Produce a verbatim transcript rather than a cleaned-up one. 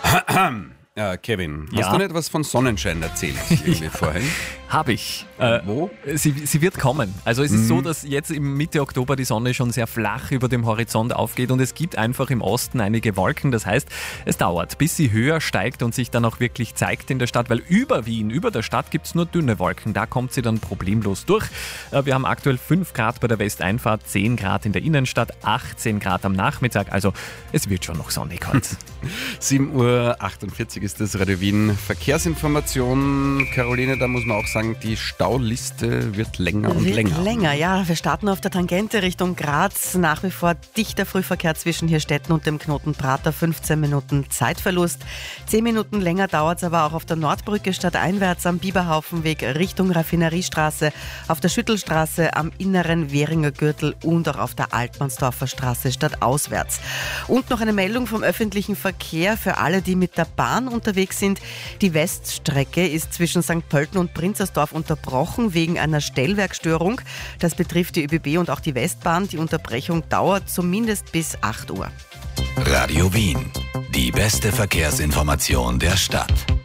Äh, Kevin, Ja? hast du nicht was von Sonnenschein erzählt irgendwie vorhin? Habe ich. Äh, Wo? Sie, sie wird kommen. Also es ist so, dass jetzt im Mitte Oktober die Sonne schon sehr flach über dem Horizont aufgeht und es gibt einfach im Osten einige Wolken. Das heißt, es dauert, bis sie höher steigt und sich dann auch wirklich zeigt in der Stadt, weil über Wien, über der Stadt gibt es nur dünne Wolken. Da kommt sie dann problemlos durch. Äh, wir haben aktuell fünf Grad bei der Westeinfahrt, zehn Grad in der Innenstadt, achtzehn Grad am Nachmittag. Also es wird schon noch sonnig heute. sieben Uhr achtundvierzig ist das Radio Wien Verkehrsinformation. Caroline, da muss man auch sagen, die Stauliste wird länger und Wird länger. länger, ja. Wir starten auf der Tangente Richtung Graz. Nach wie vor dichter Frühverkehr zwischen Hirstetten und dem Knoten Prater. fünfzehn Minuten Zeitverlust. zehn Minuten länger dauert es aber auch auf der Nordbrücke stadteinwärts am Biberhaufenweg Richtung Raffineriestraße, auf der Schüttelstraße am inneren Währinger Gürtel und auch auf der Altmannsdorfer Straße stadtauswärts. Und noch eine Meldung vom öffentlichen Verkehr für alle, die mit der Bahn unterwegs sind. Die Weststrecke ist zwischen Sankt Pölten und Prinzersdorf unterbrochen wegen einer Stellwerkstörung. Das betrifft die ÖBB und auch die Westbahn. Die Unterbrechung dauert zumindest bis acht Uhr. Radio Wien. Die beste Verkehrsinformation der Stadt.